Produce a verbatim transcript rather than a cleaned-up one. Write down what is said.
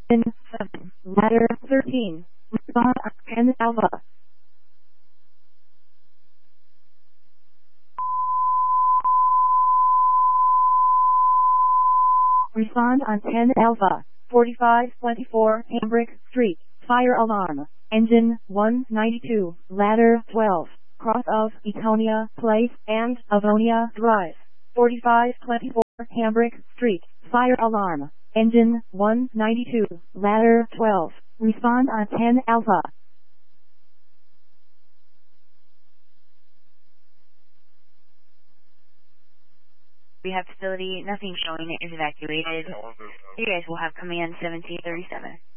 Engine seven, ladder thirteen, respond on ten Alpha. Respond on ten Alpha, forty-five twenty-four Hambrick Street, fire alarm. Engine one ninety-two, ladder twelve, cross of Etonia Place and Avonia Drive, forty-five twenty-four Hambrick Street, fire alarm. Engine one ninety-two, ladder twelve, respond on ten Alpha. We have facility, nothing showing it is evacuated. You guys will have command seventeen thirty-seven.